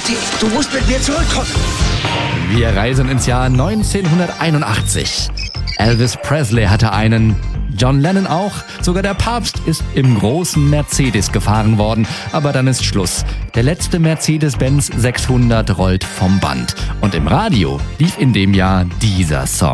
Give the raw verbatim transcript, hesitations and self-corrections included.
Du musst mit mir zurückkommen. Wir reisen ins Jahr neunzehnhunderteinundachtzig. Elvis Presley hatte einen, John Lennon auch, sogar der Papst ist im großen Mercedes gefahren worden. Aber dann ist Schluss. Der letzte Mercedes-Benz sechshundert rollt vom Band. Und im Radio lief in dem Jahr dieser Song.